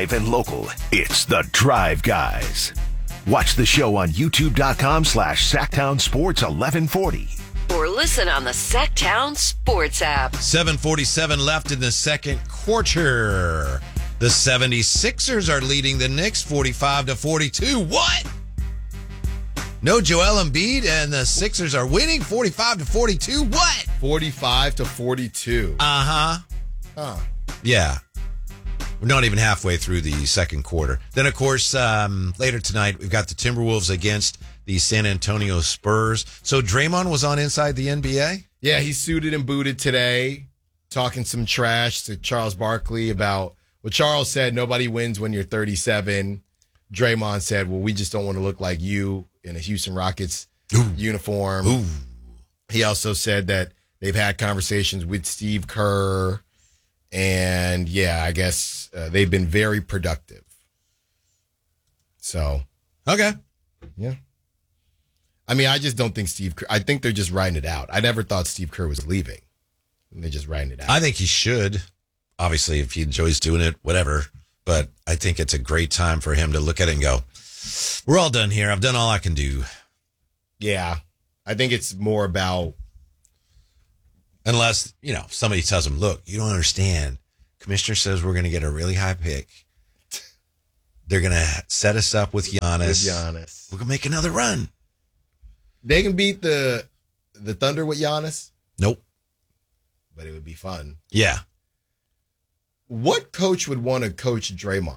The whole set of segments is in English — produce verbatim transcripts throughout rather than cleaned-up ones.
Live and local, it's The Drive Guys. Watch the show on youtube.com slash Sacktown Sports eleven forty. Or listen on the Sacktown Sports app. seven forty-seven left in the second quarter. The seventy-sixers are leading the Knicks forty-five to forty-two. What? No Joel Embiid, and the Sixers are winning forty-five to forty-two. What? forty-five to forty-two. Uh-huh. Huh. Yeah. We're not even halfway through the second quarter. Then, of course, um, later tonight, we've got the Timberwolves against the San Antonio Spurs. So Draymond was on Inside the N B A? Yeah, he's suited and booted today, talking some trash to Charles Barkley about what Charles said, nobody wins when you're thirty-seven. Draymond said, well, we just don't want to look like you in a Houston Rockets Ooh. uniform. Ooh. He also said that they've had conversations with Steve Kerr, and yeah, I guess uh, they've been very productive. So, okay, yeah. I mean, I just don't think Steve Kerr, I think they're just writing it out. I never thought Steve Kerr was leaving. They're just writing it out. I think he should. Obviously, if he enjoys doing it, whatever. But I think it's a great time for him to look at it and go, we're all done here. I've done all I can do. Yeah. I think it's more about. Unless, you know, somebody tells him, look, you don't understand. Commissioner says we're going to get a really high pick. They're going to set us up with Giannis. With Giannis. We're going to make another run. They can beat the the Thunder with Giannis? Nope. But it would be fun. Yeah. What coach would want to coach Draymond?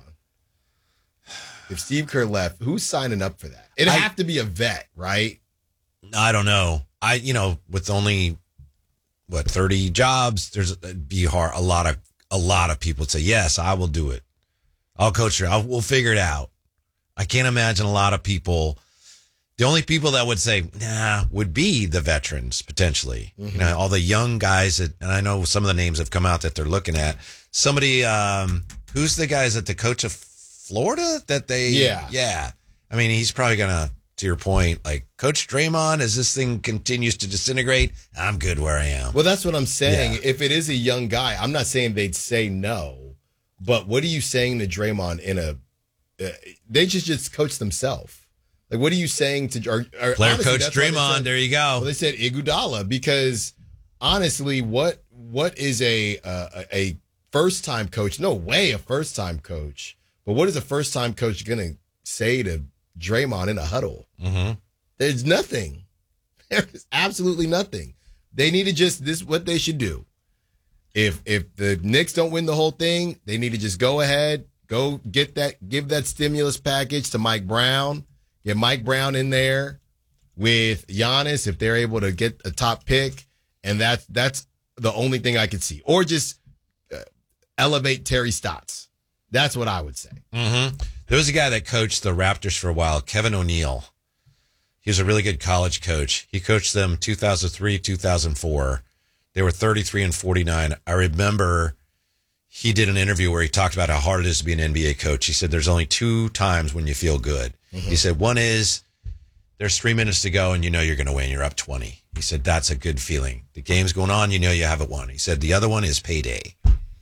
If Steve Kerr left, who's signing up for that? It'd I, have to be a vet, right? I don't know. I, you know, with only, what, thirty jobs, there's it'd be hard. A lot of, a lot of people would say, yes, I will do it. I'll coach her. I'll, we'll figure it out. I can't imagine a lot of people. The only people that would say, nah, would be the veterans, potentially. Mm-hmm. You know, all the young guys that, and I know some of the names have come out that they're looking at. Somebody, um, who's the guys that the coach of Florida that they, yeah. Yeah. I mean, he's probably going to, to your point, like, Coach Draymond, as this thing continues to disintegrate, I'm good where I am. Well, that's what I'm saying. Yeah. If it is a young guy, I'm not saying they'd say no, but what are you saying to Draymond in a, uh, they just, just coach themselves. Like, what are you saying to or, or player honestly, coach Draymond? Said, there you go. Well, they said Iguodala because honestly, what what is a uh, a first time coach? No way, a first time coach. But what is a first time coach going to say to Draymond in a huddle? Mm-hmm. There's nothing. There's absolutely nothing. They need to just this is what they should do. If if the Knicks don't win the whole thing, they need to just go ahead, go get that, give that stimulus package to Mike Brown. Get Mike Brown in there with Giannis if they're able to get a top pick, and that's that's the only thing I could see. Or just uh, elevate Terry Stotts. That's what I would say. Mm-hmm. There was a guy that coached the Raptors for a while, Kevin O'Neill. He was a really good college coach. He coached them two thousand three, two thousand four. They were thirty-three and forty-nine. I remember he did an interview where he talked about how hard it is to be an N B A coach. He said there's only two times when you feel good. Mm-hmm. He said one is there's three minutes to go and you know you're going to win. You're up twenty. He said that's a good feeling. The game's going on. You know you haven't won. He said the other one is payday.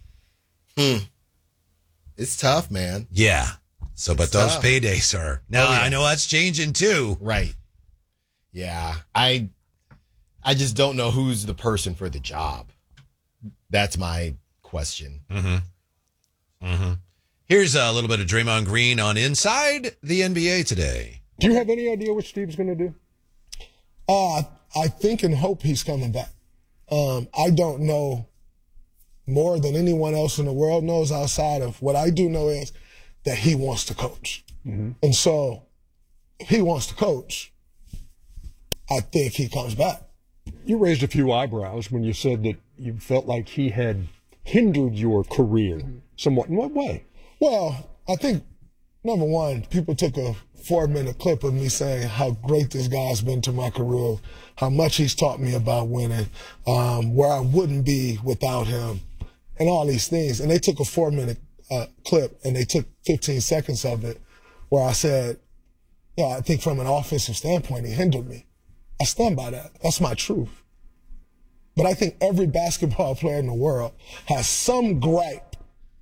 Hmm. It's tough, man. Yeah. So, but it's those tough. paydays are now. Oh, yeah. I know that's changing too. Right. Yeah. I. I just don't know who's the person for the job. That's my question. Mm-hmm. Mm-hmm. Here's a little bit of Draymond Green on Inside the N B A today. Do you have any idea what Steve's going to do? Uh, I think and hope he's coming back. Um, I don't know more than anyone else in the world knows outside of what I do know is that he wants to coach. Mm-hmm. And so if he wants to coach, I think he comes back. You raised a few eyebrows when you said that you felt like he had hindered your career somewhat. In what way? Well, I think, number one, people took a four-minute clip of me saying how great this guy's been to my career, how much he's taught me about winning, um, where I wouldn't be without him, and all these things. And they took a four-minute uh, clip, and they took fifteen seconds of it where I said, yeah, I think from an offensive standpoint, he hindered me. I stand by that. That's my truth. But I think every basketball player in the world has some gripe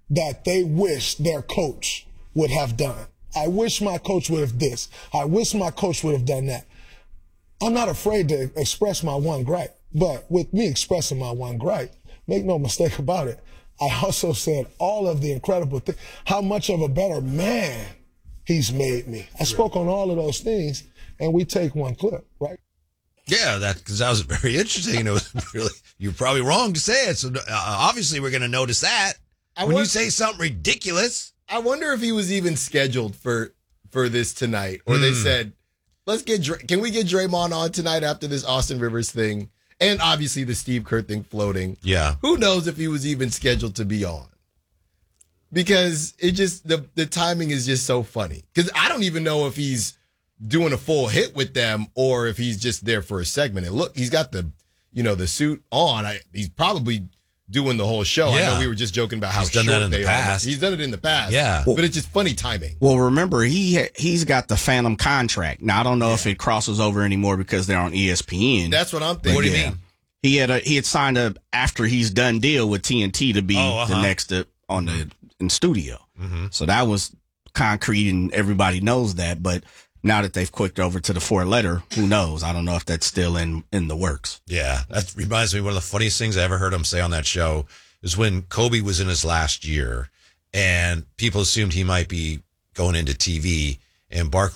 that they wish their coach would have done. I wish my coach would have this. I wish my coach would have done that. I'm not afraid to express my one gripe, but with me expressing my one gripe, make no mistake about it, I also said all of the incredible things, how much of a better man he's made me. I spoke on all of those things, and we take one clip, right? Yeah, that because that was very interesting. It was really, you're probably wrong to say it, so uh, obviously we're going to notice that. I when want- you say something ridiculous. I wonder if he was even scheduled for for this tonight, or they said, "Let's get Dray- can we get Draymond on tonight after this Austin Rivers thing, and obviously the Steve Kerr thing floating." Yeah. Who knows if he was even scheduled to be on? Because it just the the timing is just so funny. Because I don't even know if he's doing a full hit with them or if he's just there for a segment. And look, he's got the you know the suit on. I, he's probably doing the whole show. I Yeah. know we were just joking about how He's done short that in the they past. are. He's done it in the past. Yeah. But it's just funny timing. Well, remember, he ha- he's got the Phantom contract. Now, I don't know if it crosses over anymore because they're on E S P N. That's what I'm thinking. What do you Yeah. mean? He had a he had signed a after he's done deal with T N T to be Oh, uh-huh. the next uh, on the in studio. Mm-hmm. So that was concrete, and everybody knows that. But now that they've clicked over to the four letter, who knows? I don't know if that's still in in the works. Yeah, that reminds me, one of the funniest things I ever heard him say on that show is when Kobe was in his last year and people assumed he might be going into T V, and Barkley